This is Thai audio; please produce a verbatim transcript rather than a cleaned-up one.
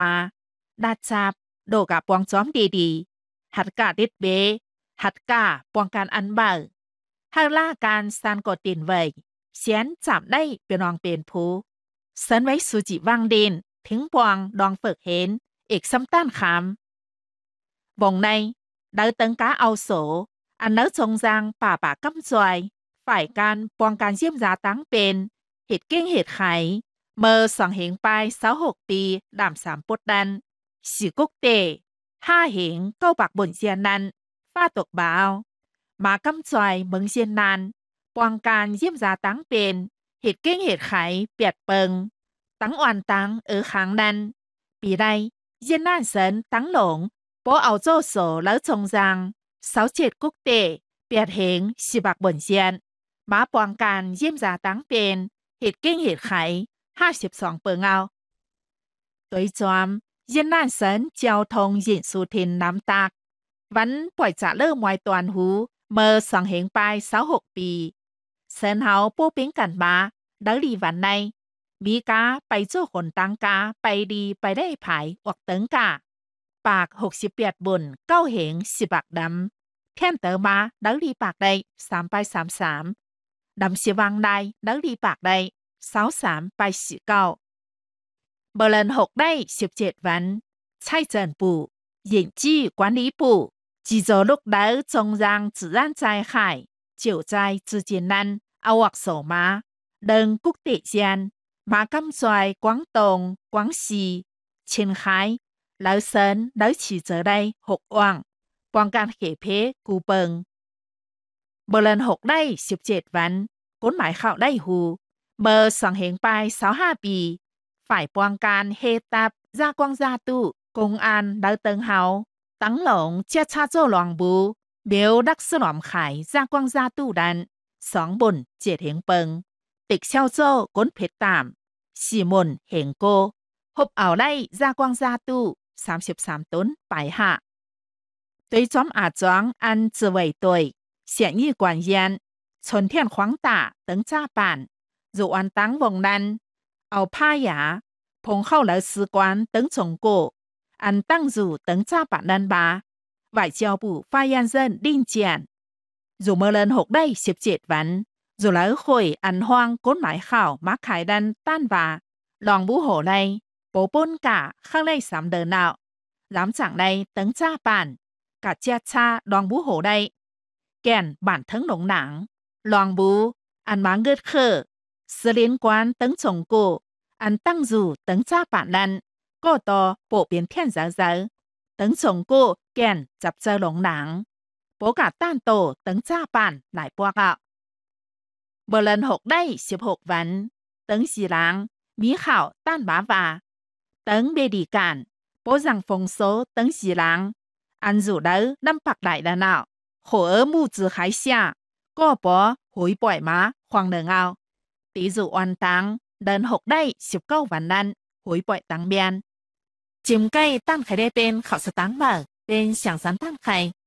มาดาจับโดกะปวงจอมดีๆหัดกะดิดเบหัดกะปวงการอันเบอหากล่าการสานกดตินไว้เสียนจับได้เป็นรองเป็นผู้เสินไว้สุจิวังเดนถึงปวงดองเฟิกเห็นเอกซ้ำต้านขามวงในเดินตึงกาเอาโสอันเนื้อจงจางป่าป่ากำจอยฝ่ายการปวงการเยี่ยมยาตั้งเป็นเหตุเก้งเหตุไขเมื่อสองเหงไปสาวหกปีดามสามปดดันสีกุกเตห้าเหงเก้าปากบนเสียนนั้นฟ้าตกบ่าวมากำจอยเมืองเชียนนันปวงการเยี่ยมยาตั้งเป็นเหตุเก้งเหตุไขเปียดเปิงตั้งอ่อนตั้งเออค้างนั้นปีใดเยี่ยนนั่นเสินตั้งหลงโปเอาโจโสแล้วจงจังเสาเจ็ดกุกเตเปียดเหงสิบักบนเชียนมาปวงการเยี่ยมยาตั้งเป็นเหตุเก้งเหตุไขห้าสิบสองเปิงเอาโดยจอมเยี่ยนนั่นเสินเจ้าทงยินสุทินน้ำตากวันปล่อยจะเลิกมวยตวนหูเมื่อสองเหงไปสาวหกปีเสินเฮาปูปิ้งกันมาเดลีวันในมีกาไปโจ้ขนตังกาไปดีไปได้ผายออกเติงกาปากหกสิบเปียดบุญเก้าเหงสิบักดำแท่นเตอมาเดลีปากใดสามไปสามสามดำสิวังใดเดลีปากใดสาวสามไปสี่เก้าเบอร์เลนหกได้สิบเจ็ดวันใช่เจินปู่หญิงจี้กวนลีปู่จีโจลูกเดอจงรังจื่อันใจไข่เจียวใจจือเจียนนั้นเอาวักโสมาเดิงกุกเตเจียนมากำจอยกวางตงกวางซีเชียนไคแล้วเซินแล้วฉีเจอได้หกว่างปองการเขเพกูเปิงเบอร์เลนหกได้สิบเจ็ดวันกฎหมายเข้าได้หูเบอร์สองเหงไปสาวห้าปีฝ่ายปวงการเฮตับจากวางจาตุกงอันเดาเติงเฮาตั้งหลงเจียชาโจหลวงบูเบลดักสลอมไข่จากวางจาตุดันสองบนเจ็ดเหงเปิงติกเช่าโจ้ก้นเพชรตามสี่มนเหงโกพบเอาได้จากวางจาตุสามสิบสามต้นไปหะโดยจอมอาจองอันเจวยตัวเสียงยี่กวนเย็นชนเทียนขวางตาตึงจ้าป่านอยู่อันตั้งวงนั้นเอาผ้าหยาพงเข้าแล้วซื้อกวนตึงจงโกอันตั้งอยู่ตึงจ้าป่านนั้นบา外交部发言人林健อยู่เมื่อเลินหกได้สิบเจ็ดวันอยู่แล้วคุยอันห้องกฎหมายข่าวมาขายดันต้านว่าลองบูโหในโปป้นกะข้างในสามเดินเอาหลังจากในตึงจ้าป่านกัดเจ้าชาลองบูโหได้แก่นบ้านทั้งหลงหนังลองบูอันมาเกิดเคอสลินกวนตึงจงโกอันตั้งอยู่ตึงจ้าป่านนั้นก็ต่อโปเปลี่ยนเทียนเสือตึงจงโกแก่นจับเจอหลงหนังโปกาต้านโตตึงจ้าป่านหลายปวกอ่ะเบอร์เลนหกได้สิบหกวันตึงสีหลังมีข่าวต้านบาว่าตึงเบดีการโปจังฟงโซตึงสีหลังอันอยู่เด้อน้ำปักไหลแล้วเนาะหัวมูจือหายเสียก็ปอหุยปล่อยมาควางเดิงเอาตีจูอันตังเดินหกได้สิบเก้าวันนั้นหุยปล่อยตังเบียนจิมใกล้ตั้งไข่ได้เป็นข่าวสตังเบอร์เป็นเสียงสันตั้งไข่